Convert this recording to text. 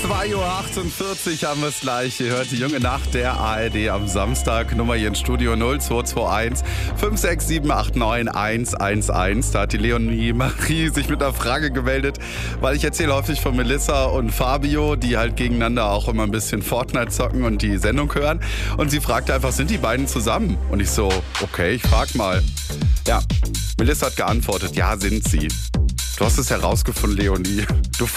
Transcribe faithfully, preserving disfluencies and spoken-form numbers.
zwei Uhr achtundvierzig haben wir es gleich. Ihr hört die junge Nacht der A R D am Samstag. Nummer hier ins Studio null zwei zwei eins fünf sechs sieben acht neun eins eins eins. Da hat die Leonie Marie sich mit einer Frage gemeldet, weil ich erzähle häufig von Melissa und Fabio, die halt gegeneinander auch immer ein bisschen Fortnite zocken und die Sendung hören. Und sie fragte einfach, sind die beiden zusammen? Und ich so, okay, ich frag mal. Ja, Melissa hat geantwortet, ja, sind sie. Du hast es herausgefunden, Leonie. Du